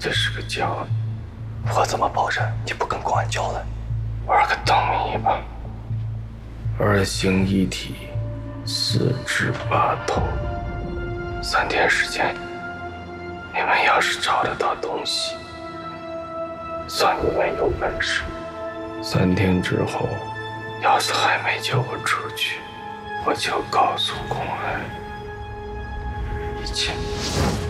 的是个交易。 我怎么保证你不跟公安交代？ 玩个灯谜吧，二星一体，4肢8头，3天时间，你们要是找得到东西，算你们有本事。3天之后，要是还没救我出去，我就告诉公安一切。